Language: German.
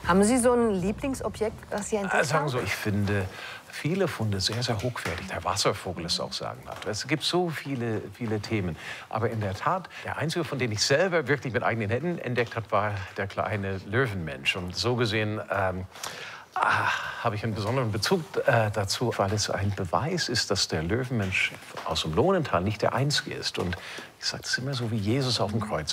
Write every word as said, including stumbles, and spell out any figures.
Haben Sie so ein Lieblingsobjekt, was Sie entdeckt haben? Sagen wir so, ich finde viele Funde sehr, sehr hochwertig. Der Wasservogel ist auch sagenhaft. Es gibt so viele, viele Themen. Aber in der Tat, der einzige, von dem ich selber wirklich mit eigenen Händen entdeckt habe, war der kleine Löwenmensch. Und so gesehen ähm, ah, habe ich einen besonderen Bezug äh, dazu, weil es ein Beweis ist, dass der Löwenmensch aus dem Lohnental nicht der einzige ist. Und ich sage es immer so wie Jesus auf dem Kreuz.